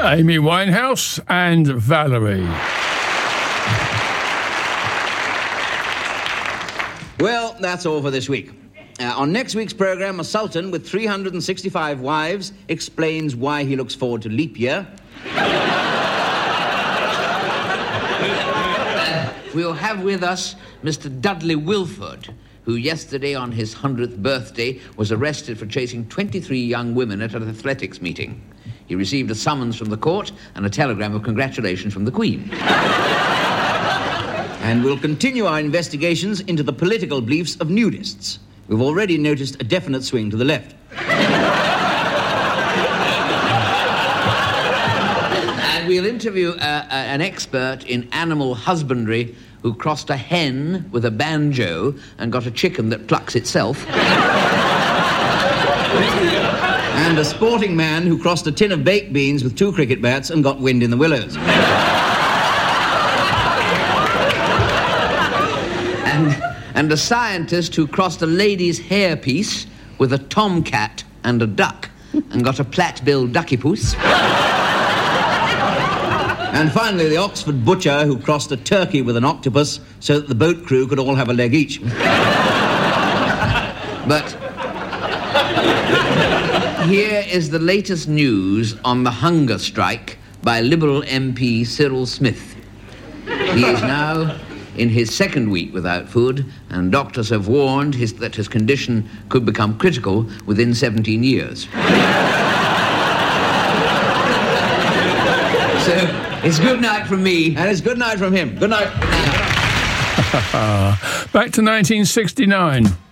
Amy Winehouse and Valerie. Well, that's all for this week. On next week's programme, a sultan with 365 wives explains why he looks forward to leap year. We'll have with us Mr. Dudley Wilford, who yesterday on his 100th birthday was arrested for chasing 23 young women at an athletics meeting. He received a summons from the court and a telegram of congratulations from the Queen. And we'll continue our investigations into the political beliefs of nudists. We've already noticed a definite swing to the left. And we'll interview an expert in animal husbandry who crossed a hen with a banjo and got a chicken that plucks itself. And a sporting man who crossed a tin of baked beans with 2 cricket bats and got wind in the willows. And a scientist who crossed a lady's hairpiece with a tomcat and a duck and got a plat-billed ducky-poos. And finally, the Oxford butcher who crossed a turkey with an octopus so that the boat crew could all have a leg each. But here is the latest news on the hunger strike by Liberal MP Cyril Smith. He is now in his 2nd week without food, and doctors have warned that his condition could become critical within 17 years. So, it's good night from me. And it's good night from him. Good night. Back to 1969.